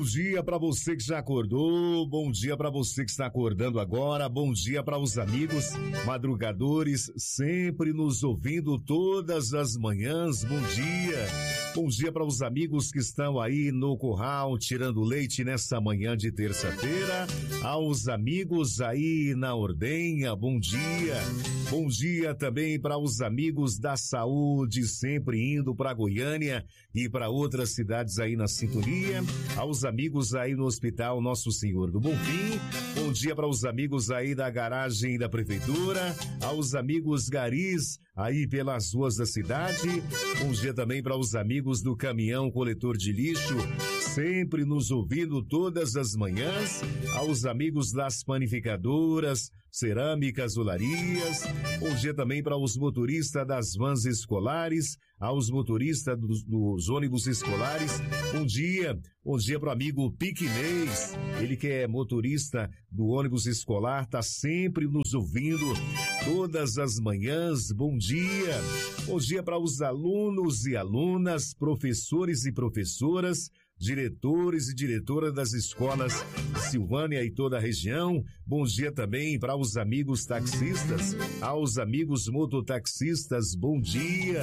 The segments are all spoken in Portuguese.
dia para você que já acordou, bom dia para você que está acordando agora, bom dia para os amigos madrugadores, sempre nos ouvindo todas as manhãs, bom dia. Bom dia para os amigos que estão aí no curral tirando leite nessa manhã de terça-feira, aos amigos aí na ordenha, bom dia. Bom dia também para os amigos da saúde, sempre indo para Goiânia e para outras cidades aí na sintonia, aos amigos aí no Hospital Nosso Senhor do Bonfim, bom dia para os amigos aí da garagem da prefeitura, aos amigos garis aí pelas ruas da cidade, bom dia também para os amigos do caminhão coletor de lixo, sempre nos ouvindo todas as manhãs, aos amigos das panificadoras, cerâmicas, olarias, bom dia também para os motoristas das vans escolares, aos motoristas dos ônibus escolares, bom dia para o amigo Piquinês, ele que é motorista do ônibus escolar, tá sempre nos ouvindo todas as manhãs, bom dia para os alunos e alunas, professores e professoras, diretores e diretoras das escolas Silvânia e toda a região, bom dia também para os amigos taxistas, aos amigos mototaxistas, bom dia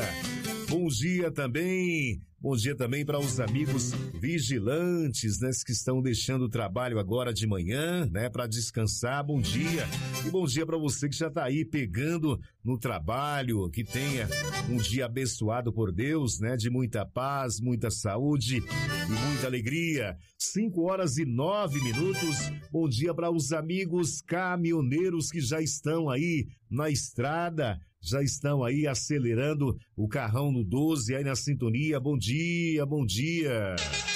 também para os amigos vigilantes, né, que estão deixando o trabalho agora de manhã, né, para descansar, bom dia. E bom dia para você que já está aí pegando no trabalho, que tenha um dia abençoado por Deus, né, de muita paz, muita saúde e muita alegria. 5h09. Bom dia para os amigos caminhoneiros que já estão aí na estrada, já estão aí acelerando o carrão no 12 aí na sintonia. Bom dia.